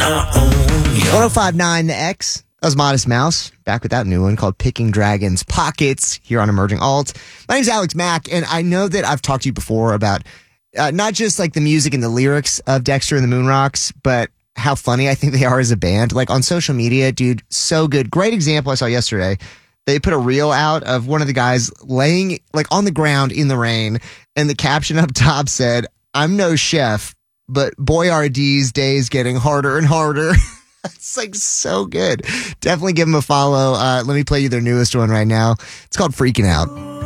1059 The X. That was Modest Mouse. Back with that new one called Picking Dragons Pockets here on Emerging Alt. My name's Alex Mack, and I know that I've talked to you before about not just like the music and the lyrics of Dexter and the Moonrocks, but how funny I think they are as a band. Like on social media, dude, so good. Great example I saw yesterday. They put a reel out of one of the guys laying like on the ground in the rain, and the caption up top said, "I'm no chef, but boy are these days getting harder and harder." It's like so good. Definitely give them a follow. Let me play you their newest one right now. It's called Freaking Out.